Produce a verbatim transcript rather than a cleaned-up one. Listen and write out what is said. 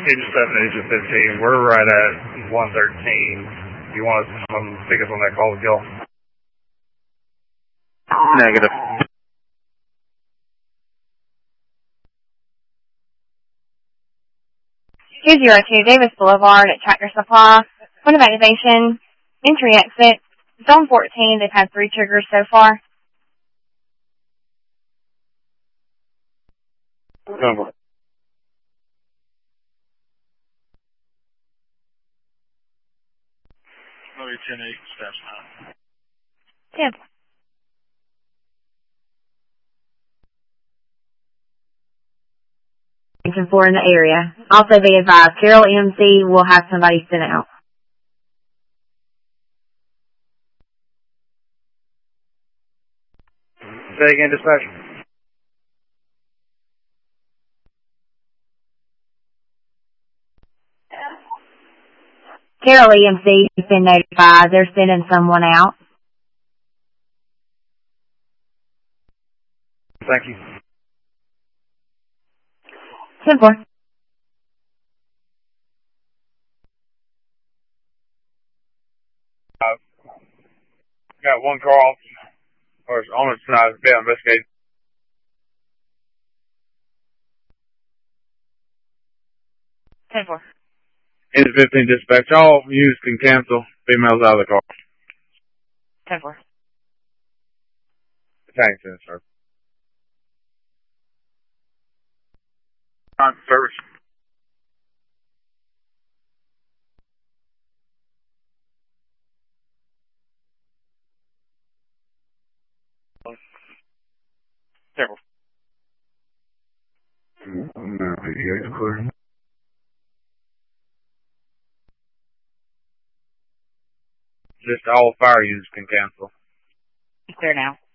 Agent seven, Agent fifteen, we're right at one thirteen. You want us to come pick us on that call, Gil? Negative. two zero two Davis Boulevard at Tractor Supply. Point of activation, entry exit, zone fourteen. They've had three triggers so far. Number. Maybe ten eight steps now. Yep. four in the area. Also be advised, Carroll M C will have somebody sent out. Say again, dispatch. Carroll E M C has been notified. They're sending someone out. Thank you. ten four. Uh, got one call, or it's on its side, be investigated. ten four. Agent fifteen dispatch, all units can cancel. Females out of the car. ten four. Thanks, sir. On service. Careful. No, you're clear. Just all fire units can cancel. Clear now.